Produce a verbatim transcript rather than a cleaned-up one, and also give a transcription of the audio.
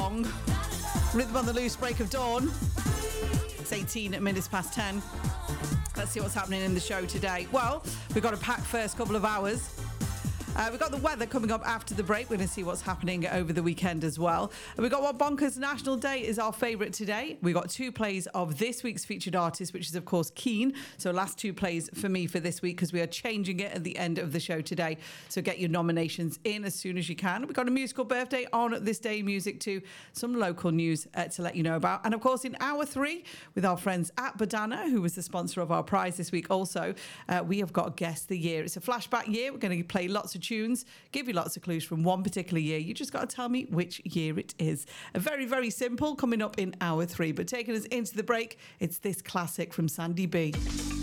song. Rhythm on the Loose, Break of Dawn. It's eighteen minutes past ten. Let's see what's happening in the show today. Well, we've got a packed first couple of hours. Uh, we've got the weather coming up after the break. We're going to see what's happening over the weekend as well. And we've got what Bonkers National Day is our favourite today. We've got two plays of this week's featured artist, which is, of course, Keane. So last two plays for me for this week because we are changing it at the end of the show today. So get your nominations in as soon as you can. We've got a musical birthday on this day in music too. Some local news uh, to let you know about. And, of course, in hour three with our friends at Badana, who was the sponsor of our prize this week also, uh, we have got Guess the Year. It's a flashback year. We're going to play lots of tunes, give you lots of clues from one particular year. You just got to tell me which year it is. A very, very simple coming up in hour three. But taking us into the break, it's this classic from Sandy B.